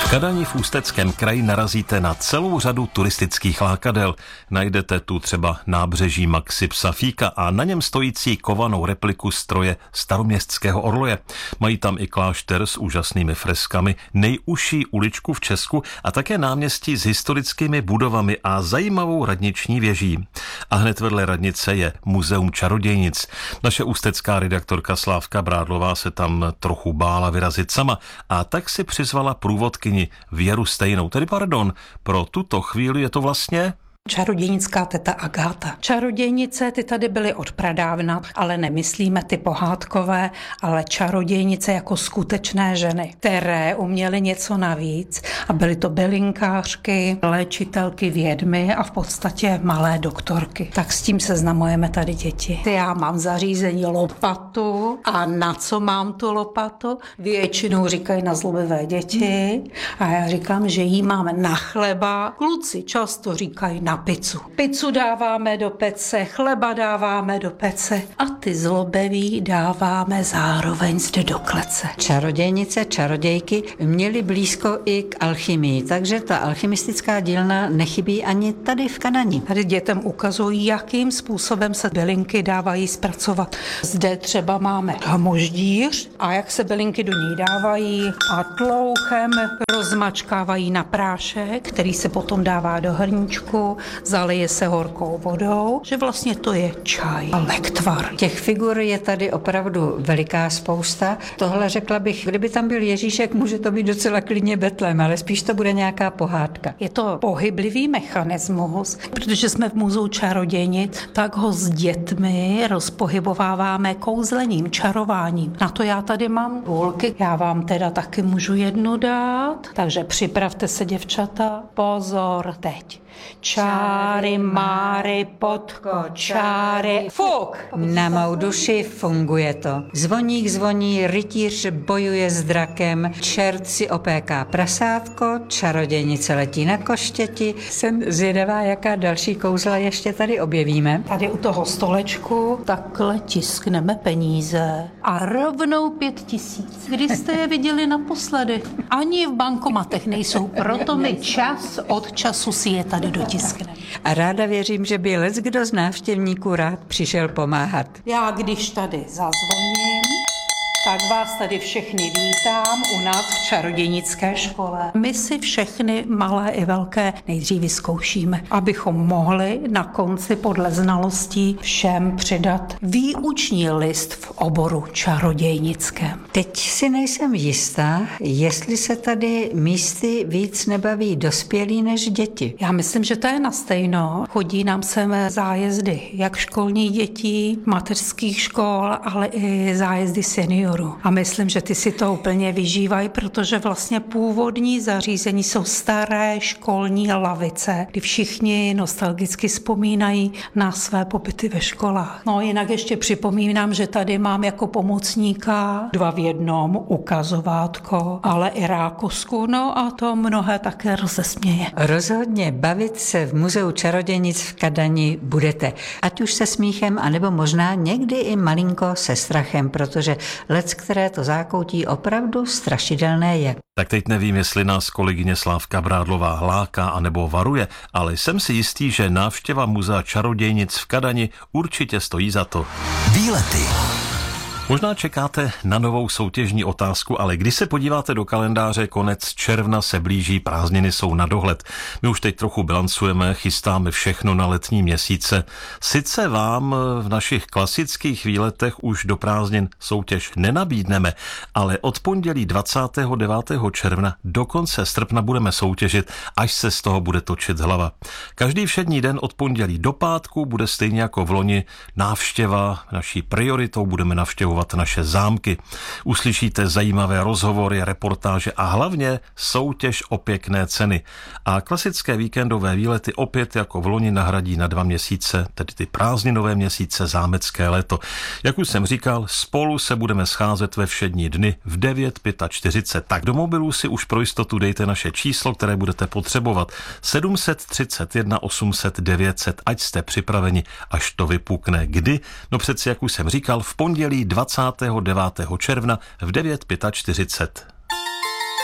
V Kadani v Ústeckém kraji narazíte na celou řadu turistických lákadel. Najdete tu třeba nábřeží Maxi Psafíka a na něm stojící kovanou repliku stroje staroměstského orloje. Mají tam i klášter s úžasnými freskami, nejužší uličku v Česku a také náměstí s historickými budovami a zajímavou radniční věží. A hned vedle radnice je Muzeum čarodějnic. Naše ústecká redaktorka Slávka Brádlová se tam trochu bála vyrazit sama a tak si přizvala průvodkyni Věru Stejnou. Pro tuto chvíli je to vlastně čarodějnická teta Agáta. Čarodějnice ty tady byly od pradávna, ale nemyslíme ty pohádkové, ale čarodějnice jako skutečné ženy, které uměly něco navíc a byly to bylinkářky, léčitelky, vědmy a v podstatě malé doktorky. Tak s tím seznamujeme tady děti. Já mám zařízení lopatu a na co mám tu lopatu? Většinou říkají na zlobivé děti a já říkám, že jí máme na chleba. Kluci často říkají na pizzu. Pizzu dáváme do pece, chleba dáváme do pece a ty zlobeví dáváme zároveň zde do klece. Čarodějnice, čarodějky měly blízko i k alchymii, takže ta alchymistická dílna nechybí ani tady v Kadani. Tady dětem ukazují, jakým způsobem se bylinky dávají zpracovat. Zde třeba máme hmoždíř a jak se bylinky do ní dávají a tlouchem rozmačkávají na prášek, který se potom dává do hrníčku, zalije se horkou vodou, že vlastně to je čaj a lektvar. Těch figur je tady opravdu veliká spousta. Tohle řekla bych, kdyby tam byl Ježíšek, může to být docela klidně Betlém, ale spíš to bude nějaká pohádka. Je to pohyblivý mechanismus, protože jsme v Muzeu čarodějnic, tak ho s dětmi rozpohybováváme kouzlením, čarováním. Na to já tady mám důlky. Já vám teda taky můžu jednu dát, takže připravte se, děvčata. Pozor, teď. Čáry, máry, potko, čáry, fuk! Na mou duši funguje to. Zvoník zvoní, rytíř bojuje s drakem, čert si opéká prasátko, čarodějnice letí na koštěti. Jsem zvědavá, jaká další kouzla ještě tady objevíme. Tady u toho stolečku takhle tiskneme peníze a rovnou 5 000. Kdy jste je viděli naposledy? Ani v bankomatech nejsou, proto my čas od času si je tady dotiskneme. A ráda věřím, že by leckdo z návštěvníků rád přišel pomáhat. Já když tady zazvoním, tak vás tady všechny vítám u nás v čarodějnické škole. My si všechny malé i velké nejdřív vyzkoušíme, abychom mohli na konci podle znalostí všem přidat výuční list v oboru čarodějnickém. Teď si nejsem jistá, jestli se tady místy víc nebaví dospělí než děti. Já myslím, že to je na stejno. Chodí nám sem zájezdy jak školní dětí, mateřských škol, ale i zájezdy seniorů. A myslím, že ty si to úplně vyžívají, protože vlastně původní zařízení jsou staré školní lavice, kdy všichni nostalgicky vzpomínají na své pobyty ve školách. No jinak ještě připomínám, že tady mám jako pomocníka 2 v 1, ukazovátko, ale i rákosku, no a to mnohé také rozesměje. Rozhodně bavit se v Muzeu čarodějnic v Kadani budete. Ať už se smíchem, anebo možná někdy i malinko se strachem, protože které to zákoutí opravdu strašidelné je. Tak teď nevím, jestli nás kolegyně Slávka Brádlová láká anebo varuje, ale jsem si jistý, že návštěva Muzea čarodějnic v Kadani určitě stojí za to. Výlety. Možná čekáte na novou soutěžní otázku, ale když se podíváte do kalendáře, konec června se blíží, prázdniny jsou na dohled. My už teď trochu bilancujeme, chystáme všechno na letní měsíce. Sice vám v našich klasických výletech už do prázdnin soutěž nenabídneme, ale od pondělí 29. června do konce srpna budeme soutěžit, až se z toho bude točit hlava. Každý všední den od pondělí do pátku bude stejně jako v loni návštěva. Naší prioritou budeme navštěvovat naše zámky. Uslyšíte zajímavé rozhovory, reportáže a hlavně soutěž o pěkné ceny. A klasické víkendové výlety opět jako v loni nahradí na 2 měsíce, tedy ty prázdninové měsíce, zámecké léto. Jak už jsem říkal, spolu se budeme scházet ve všední dny v 9:45. Tak do mobilů si už pro jistotu dejte naše číslo, které budete potřebovat. 731 800 900, ať jste připraveni, až to vypukne. Kdy? No přeci, jak už jsem říkal, v pondělí 29. června v 9:45.